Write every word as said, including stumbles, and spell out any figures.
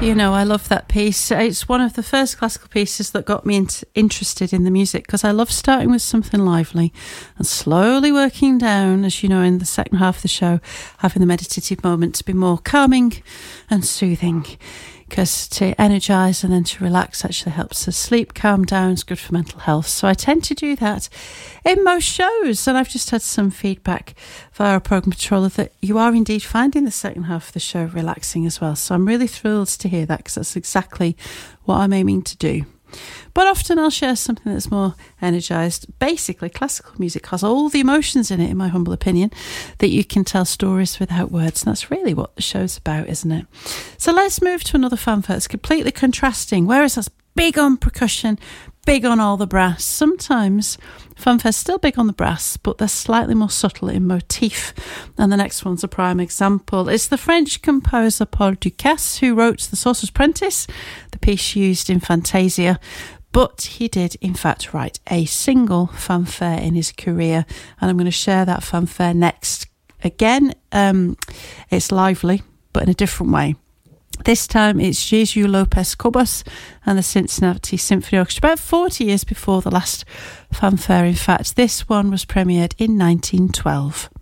You know, I love that piece. It's one of the first classical pieces that got me in- interested in the music, because I love starting with something lively and slowly working down, as you know, in the second half of the show, having the meditative moment to be more calming and soothing. Because to energise and then to relax actually helps us sleep, calm down, it's good for mental health. So I tend to do that in most shows. And I've just had some feedback via our programme controller that you are indeed finding the second half of the show relaxing as well. So I'm really thrilled to hear that, because that's exactly what I'm aiming to do. But often I'll share something that's more energised. Basically, classical music has all the emotions in it, in my humble opinion, that you can tell stories without words. And that's really what the show's about, isn't it? So let's move to another fanfare. It's completely contrasting. Whereas that's big on percussion, big on all the brass. Sometimes fanfare's still big on the brass, but they're slightly more subtle in motif. And the next one's a prime example. It's the French composer Paul Ducasse who wrote The Sorcerer's Apprentice, the piece used in Fantasia. But he did, in fact, write a single fanfare in his career. And I'm going to share that fanfare next. Again, um, it's lively, but in a different way. This time it's Jesus Lopez Cobos and the Cincinnati Symphony Orchestra, about forty years before the last fanfare. In fact, this one was premiered in nineteen twelve.